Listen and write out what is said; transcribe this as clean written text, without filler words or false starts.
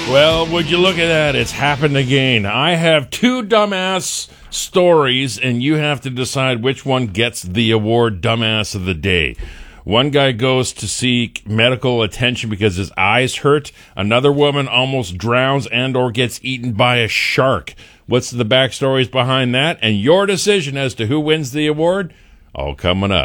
Well, would you look at that? It's happened again. I have two dumbass stories, and you have to decide which one gets the award Dumbass of the Day. One guy goes to seek medical attention because his eyes hurt. Another woman almost drowns and or gets eaten by a shark. What's the backstories behind that? And your decision as to who wins the award? All coming up.